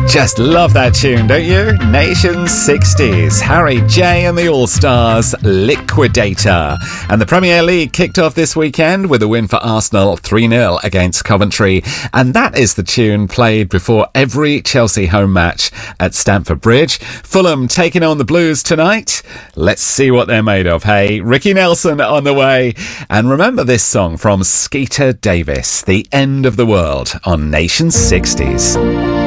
Just love that tune, don't you? Nation 60s, Harry J and the All-Stars, Liquidator. And the Premier League kicked off this weekend with a win for Arsenal 3-0 against Coventry. And that is the tune played before every Chelsea home match at Stamford Bridge. Fulham taking on the Blues tonight. Let's see what they're made of, hey? Ricky Nelson on the way. And remember this song from Skeeter Davis, The End of the World, on Nation 60s.